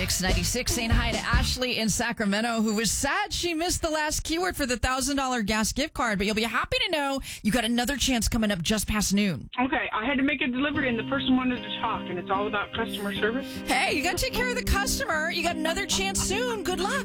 Mix 96 saying hi to Ashley in Sacramento, who was sad she missed the last keyword for the $1,000 gas gift card, but you'll be happy to know you got another chance coming up just past noon. Okay, I had to make a delivery and the person wanted to talk, and it's all about customer service. Hey, you got to take care of the customer. You got another chance soon. Good luck.